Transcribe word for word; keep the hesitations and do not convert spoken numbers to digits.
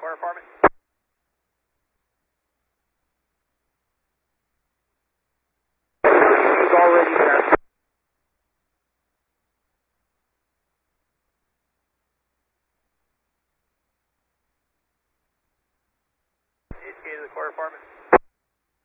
core apartment. He's already there. H K to the core apartment.